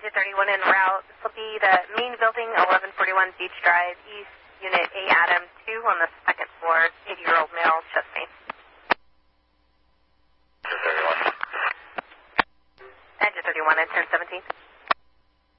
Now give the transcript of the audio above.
Engine 31 en route. This will be the main building, 1141 Beach Drive, East, Unit A Adam 2 on the second floor, 80-year-old male, chest pain. Engine 31 at 1017.